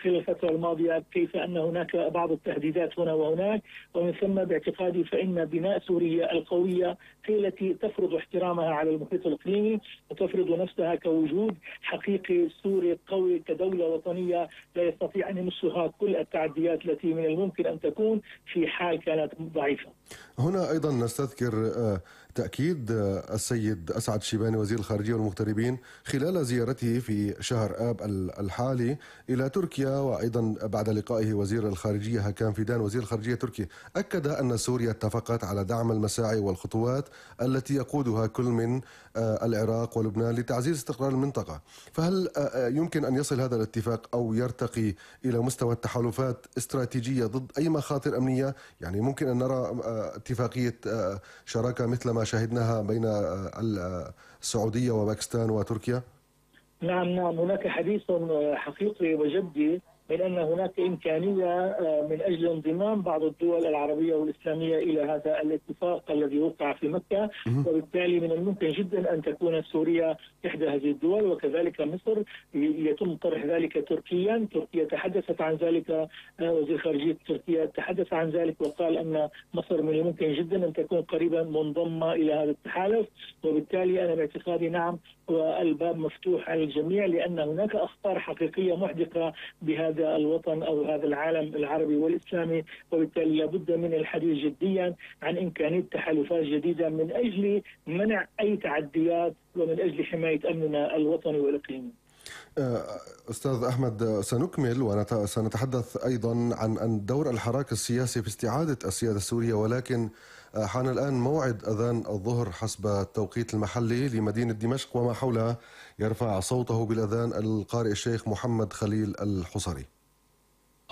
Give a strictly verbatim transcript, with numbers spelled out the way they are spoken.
خلال الفترة الماضية، كيف أن هناك بعض التهديدات هنا وهناك، ومن ثم باعتقادي فإن بناء سوريا القوية هي التي تفرض احترامها على المحيط الإقليمي وتفرض نفسها كوجود حقيقي سوري قوي كدولة وطنية لا يستطيع أن يمسها كل التعديات التي من الممكن أن تكون في حال كانت ضعيفة. هنا أيضا نستذكر تأكيد السيد أسعد شيباني وزير الخارجية والمغتربين خلال زيارته في شهر آب الحالي إلى تركيا، وأيضا بعد لقائه وزير الخارجية هكان فيدان وزير الخارجية التركي، أكد أن سوريا اتفقت على دعم المساعي والخطوات التي يقودها كل من العراق ولبنان لتعزيز استقرار المنطقة. فهل يمكن أن يصل هذا الاتفاق أو يرتقي إلى مستوى التحالفات استراتيجية ضد أي مخاطر أمنية؟ يعني ممكن أن نرى اتفاقية شراكة مثل ما شاهدناها بين السعودية وباكستان وتركيا؟ نعم نعم هناك حديث حقيقي وجدي من أن هناك إمكانية من أجل انضمام بعض الدول العربية والإسلامية إلى هذا الاتفاق الذي وقع في مكة، وبالتالي من الممكن جدا أن تكون سوريا إحدى هذه الدول، وكذلك مصر يتم طرح ذلك تركيا. تركيا تحدثت عن ذلك، وزير خارجية تركيا تحدث عن ذلك وقال أن مصر من الممكن جدا أن تكون قريبا منضمة إلى هذا التحالف، وبالتالي أنا باعتقادي نعم والباب مفتوح على الجميع، لأن هناك أخطار حقيقية محدقة بهذا الوطن أو هذا العالم العربي والإسلامي، وبالتالي لابد من الحديث جديا عن إمكانية تحالفات جديدة من أجل منع أي تعديات ومن أجل حماية أمننا الوطني والإقليمي. أستاذ أحمد، سنكمل وسنتحدث أيضا عن دور الحراك السياسي في استعادة السيادة السورية، ولكن حان الآن موعد أذان الظهر حسب التوقيت المحلي لمدينة دمشق وما حولها. يرفع صوته بالأذان القارئ الشيخ محمد خليل الحصري.